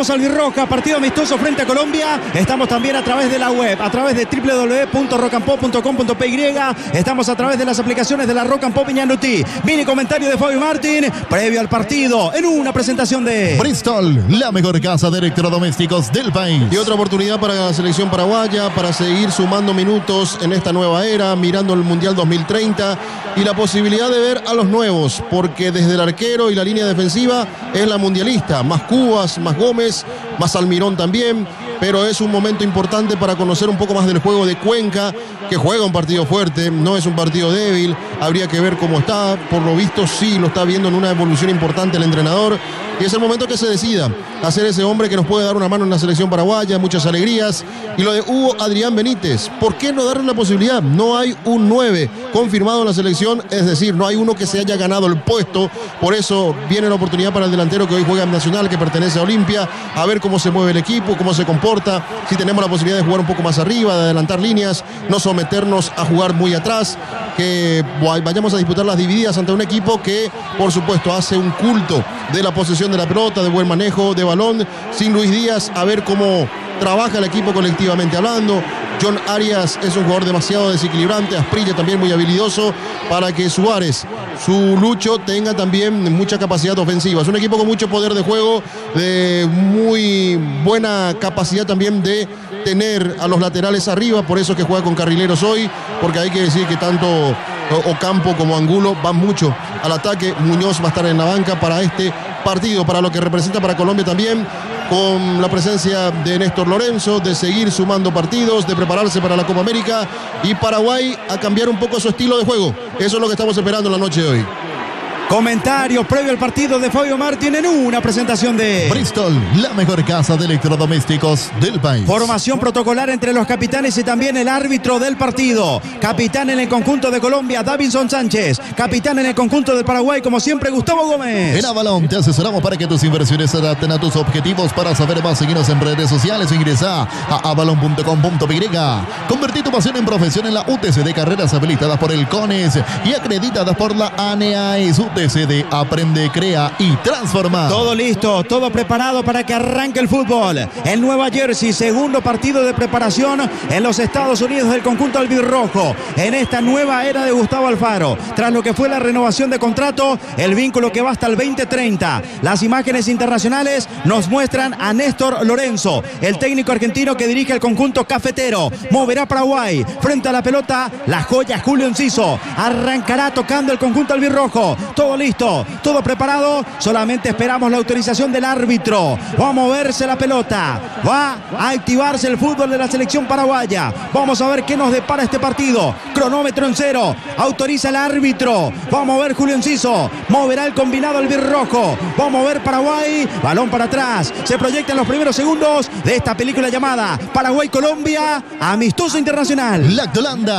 Tenemos albirroja, partido amistoso frente a Colombia. Estamos también a través de la web, a través de www.rockandpop.com.py. Estamos a través de las aplicaciones de la Rock and Pop Ñandutí. Mini comentario de Fabio Martín previo al partido en una presentación de Bristol, la mejor casa de electrodomésticos del país. Y otra oportunidad para la selección paraguaya para seguir sumando minutos en esta nueva era, mirando el Mundial 2030 y la posibilidad de ver a los nuevos, porque desde el arquero y la línea defensiva es la mundialista. Más Cubas, más Gómez, más Almirón también. Pero es un momento importante para conocer un poco más del juego de Cuenca, que juega un partido fuerte, no es un partido débil. Habría que ver cómo está. Por lo visto sí lo está viendo en una evolución importante el entrenador. Y es el momento que se decida hacer ese hombre que nos puede dar una mano en la selección paraguaya, muchas alegrías. Y lo de Hugo Adrián Benítez, ¿por qué no darle la posibilidad? No hay un 9 confirmado en la selección, es decir, no hay uno que se haya ganado el puesto. Por eso viene la oportunidad para el delantero que hoy juega en Nacional, que pertenece a Olimpia, a ver cómo se mueve el equipo, cómo se comporta, si tenemos la posibilidad de jugar un poco más arriba, de adelantar líneas, no someternos a jugar muy atrás, que vayamos a disputar las divididas ante un equipo que, por supuesto, hace un culto de la posesión de la pelota, de buen manejo de balón, sin Luis Díaz, a ver cómo trabaja el equipo colectivamente hablando. John Arias es un jugador demasiado desequilibrante, Asprilla también muy habilidoso, para que Suárez, su Lucho, tenga también mucha capacidad ofensiva. Es un equipo con mucho poder de juego, de muy buena capacidad también de tener a los laterales arriba, por eso es que juega con carrileros hoy, porque hay que decir que tanto Ocampo como Angulo van mucho al ataque. Muñoz va a estar en la banca para este partido, para lo que representa para Colombia también, con la presencia de Néstor Lorenzo, de seguir sumando partidos, de prepararse para la Copa América, y Paraguay a cambiar un poco su estilo de juego. Eso es lo que estamos esperando en la noche de hoy. Comentarios previo al partido de Fabio Martín en una presentación de Bristol, la mejor casa de electrodomésticos del país. Formación protocolar entre los capitanes y también el árbitro del partido. Capitán en el conjunto de Colombia, Davinson Sánchez. Capitán en el conjunto del Paraguay, como siempre, Gustavo Gómez. En Avalon te asesoramos para que tus inversiones se adapten a tus objetivos. Para saber más, seguinos en redes sociales. Ingresa a avalon.com.py. Convertí tu pasión en profesión en la UTC de carreras habilitadas por el CONES y acreditadas por la ANEAES. UTC Aprende, Crea y Transforma. Todo listo, todo preparado para que arranque el fútbol. En Nueva Jersey, segundo partido de preparación en los Estados Unidos del conjunto albirrojo. En esta nueva era de Gustavo Alfaro. Tras lo que fue la renovación de contrato, el vínculo que va hasta el 2030. Las imágenes internacionales nos muestran a Néstor Lorenzo, el técnico argentino que dirige el conjunto cafetero. Moverá Paraguay frente a la pelota. La joya Julio Enciso. Arrancará tocando el conjunto albirrojo. Todo listo, todo preparado, solamente esperamos la autorización del árbitro. Va a moverse la pelota, va a activarse el fútbol de la selección paraguaya. Vamos a ver qué nos depara este partido. Cronómetro en 0, autoriza el árbitro. Va a mover Julio Enciso, moverá el combinado albirrojo. Va a mover Paraguay, balón para atrás. Se proyectan los primeros segundos de esta película llamada Paraguay-Colombia, amistoso internacional. Lactolanda,